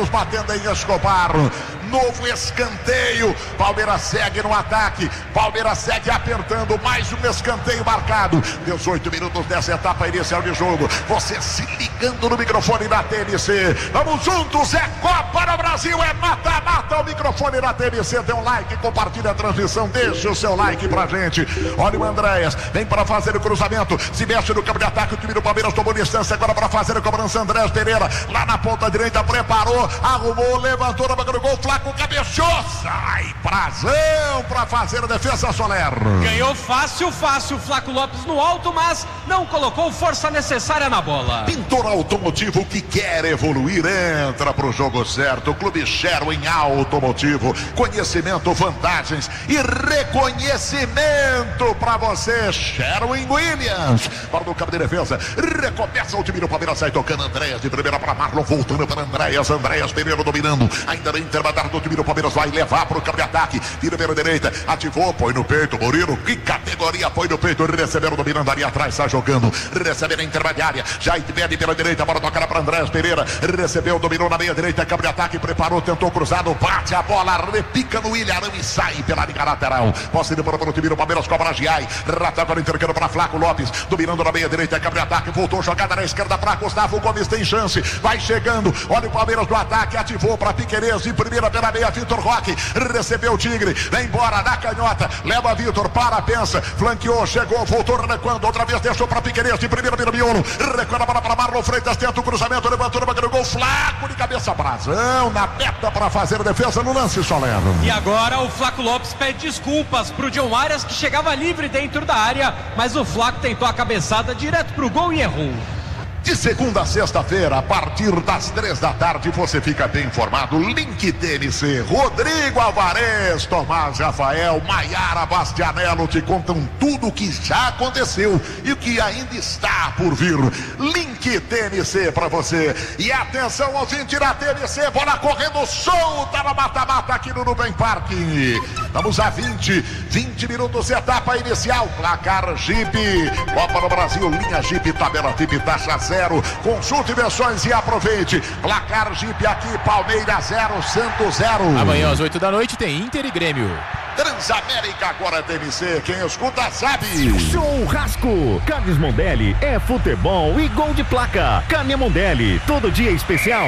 batendo em Escobar, novo escanteio, Palmeiras segue no ataque, Palmeiras segue apertando, mais um escanteio marcado, 18 minutos dessa etapa inicial de jogo, você se ligando no microfone da TNC, vamos juntos, é Copa no Brasil, é mata-mata, o microfone da TNC, dê um like, compartilha a transmissão, deixa o seu like pra gente, olha o Andréas, vem para fazer o cruzamento, se mexe no campo de ataque, o time do Palmeiras tomou distância agora para fazer a cobrança, Andréas Pereira, lá na ponta direita, preparou, arrumou, levantou na boca do gol, Flaco cabeceou, sai prazão pra fazer a defesa, Soler. Ganhou fácil, Flaco Lopes no alto, mas não colocou força necessária na bola. Pintor automotivo que quer evoluir, entra pro jogo certo, Clube Sherwin Automotivo, conhecimento, vantagens e reconhecimento pra você, Sherwin Williams, para o campo de defesa, recomeça o time do Palmeiras, sai tocando Andréas de primeira para Marlon, voltando para Andréas Pereira dominando, ainda na intermediária do time do Palmeiras, vai levar para o campo de ataque, tira pela direita, ativou, põe no peito, Murilo, que categoria, põe no peito, recebendo, dominando ali atrás, sai jogando, recebe na intermediária, já pede pela direita, bora tocar para Andréas Pereira, recebeu, dominou na meia direita, campo de ataque, preparou, tentou cruzado, bate a bola, repica no Ilharão e sai pela liga lateral, posse de bola para o time do Palmeiras, cobra Giai, rata agora entregando para Flaco Lopes, dominando na meia direita, campo de ataque, voltou, jogada na esquerda para Gustavo Gomes, tem chance, vai chegando, olha o Palmeiras do ataque, ativou para Piquerez, de primeira pela meia, Vitor Roque, recebeu o Tigre, vem embora na canhota, leva Vitor, para, pensa, flanqueou, chegou, voltou, recuando, outra vez deixou para Piquerez, de primeira pelo miolo, recuando para Marlon Freitas, tenta o cruzamento, levantou, no gol, Flaco de cabeça, brasão, na meta para fazer a defesa no lance, Soler. E agora o Flaco Lopes pede desculpas pro John Arias, que chegava livre dentro da área, mas o Flaco tentou a cabeçada direto pro gol e errou. De segunda a sexta-feira, a partir das 3 da tarde, você fica bem informado. Link TNC, Rodrigo Alvarez, Tomás Rafael, Maiara Bastianello te contam tudo o que já aconteceu e o que ainda está por vir. Link TNC pra você. E atenção, ouvinte da TNC, bola correndo solta na mata-mata aqui no Nubank Parque. Estamos a 20 minutos, etapa inicial. Placar Jeep, Copa no Brasil, linha Jeep, tabela Jeep, taxa 0. Consulte versões e aproveite. Placar Jeep aqui, Palmeiras 0, Santos 0. Amanhã às 8 da noite tem Inter e Grêmio. Transamérica agora TNC, quem escuta sabe. Churrasco, Carnes Mondelli é futebol e gol de placa. Carne Mondelli, todo dia especial.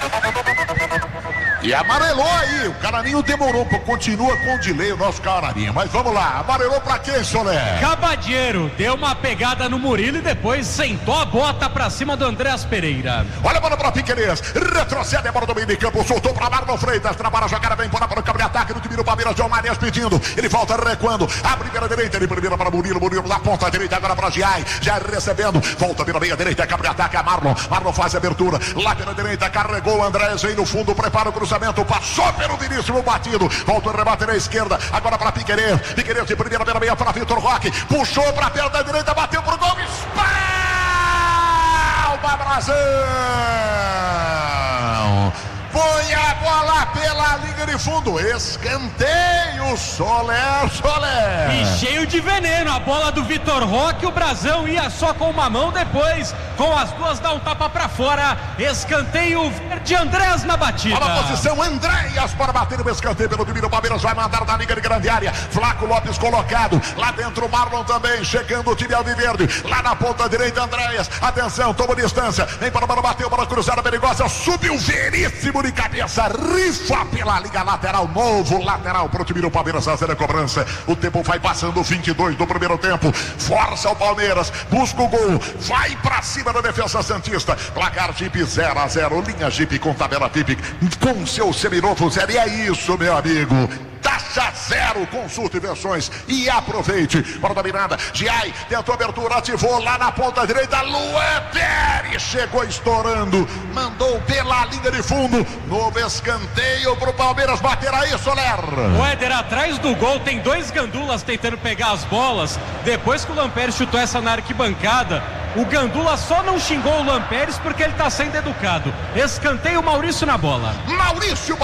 E amarelou aí, o Canarinho demorou, continua com delay o nosso Canarinho, mas vamos lá, amarelou pra quem, Soler? Cabadeiro, deu uma pegada no Murilo e depois sentou a bota pra cima do Andréas Pereira. Olha a bola pra Piquerez, retrocede a bola do meio de campo, soltou pra Marlon Freitas, trabalha a jogada, vem para o campo de ataque do time do Palmeiras, John Arias pedindo, ele volta recuando, abre pela direita, ele primeira para Murilo na ponta direita, agora para Giai, já recebendo, volta pela meia direita, campo de ataque a Marlon faz a abertura, lá pela direita, carregou o Andréas, vem no fundo, prepara o cruzamento, passou pelo Vinícius batido, volta o rebate na esquerda, agora para Piquerez de primeira pela meia para Vitor Roque, puxou para a perna da direita, bateu pro gol, espalma Brasil! Põe a bola pela linha de fundo, escanteio, Soler. E cheio de veneno, a bola do Vitor Roque, o Brasão ia só com uma mão, depois com as duas dá um tapa pra fora, escanteio verde, Andréas na batida. Olha a posição, Andréas para bater o escanteio pelo time do Palmeiras, vai mandar na liga de grande área, Flaco Lopes colocado, lá dentro o Marlon também, chegando o time alviverde, lá na ponta direita Andréas, atenção, toma distância, vem para a bola, bateu, bola cruzada perigosa, subiu Veríssimo de cabeça, rifa pela liga lateral, novo lateral para o time do Palmeiras fazer a cobrança, o tempo vai passando, 22 do primeiro tempo, força o Palmeiras, busca o gol, vai pra cima da defesa santista, placar Jeep 0-0, linha Jeep com tabela Jeep, com seu seminovo 0, e é isso, meu amigo. Taxa 0, consulte versões e aproveite. Para dominada, Giai tentou abertura, ativou lá na ponta direita, Luan Pérez chegou estourando, mandou pela linha de fundo, novo escanteio pro Palmeiras bater aí, Soler. O Éder atrás do gol, tem dois gandulas tentando pegar as bolas, depois que o Lampérez chutou essa na arquibancada, o Gandula só não xingou o Lampérez porque ele tá sendo educado. Escanteio, Maurício na bola. Maurício